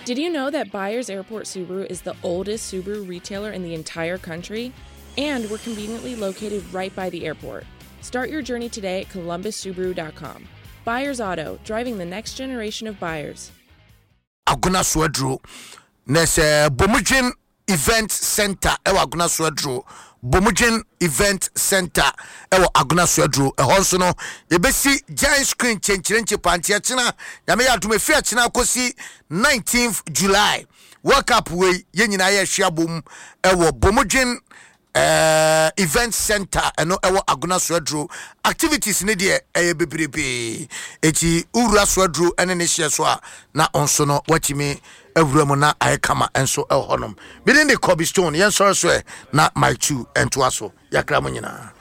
Did you know that Byers Airport Subaru is the oldest Subaru retailer in the entire country? And we're conveniently located right by the airport. Start your journey today at columbussubaru.com. Byers Auto, driving the next generation of buyers. Aguna Swedro, Nese Bomujin Event Center, Ewa Aguna Swedro. Bomujin Event Center ewo Aguna Swedro ehonso no ebesi giant screen chenchirenche pantia china yame ya tumefia china kosi 19th July World Cup we yenyina ye hwia bom ewo Bomujin Event Center eno ewo Aguna Swedro activities ne de bebrebe eti ura Swedro ene ne hye so a na onso no watimi Everyone na ayekama enso ehonum bidin the Kobe Stone yen so na my two and to aso yakra munyina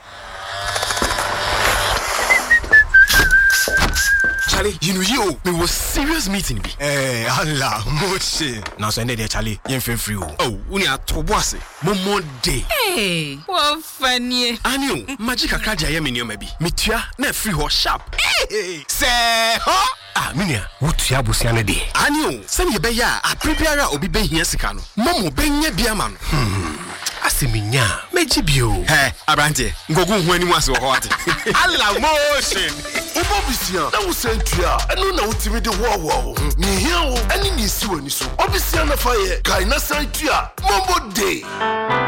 Charlie, you know you we was serious meeting be. Allah, moche. Now so there Charlie, yen free. Oh, uni atobose. Momo day. Hey, what funny. Anio, magic akradia ye menio maybe. Mitua na free ho sharp. Hey, say ho. Ah, minia, wutua busiane de. Anio, send ye be ya, a prepare obi be hia sika no. Momo be nya bia ma no. Asiminya, meji bio. Hey, Abrante, ngogu hu ani waso ho ate. Allah motion. Obobisia, na wusentua, eno na wutimi de wo. Ni hia wo, ani ni siwani so. Obisia na fa ye, kai na santua. Mombo day.